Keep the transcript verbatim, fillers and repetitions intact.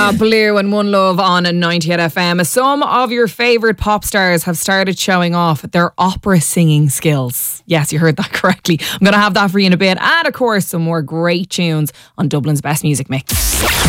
Ah, Blue and One Love on ninety-eight F M. Some of your favourite pop stars have started showing off their opera singing skills. Yes, you heard that correctly. I'm going to have that for you in a bit. And of course, some more great tunes on Dublin's Best Music Mix.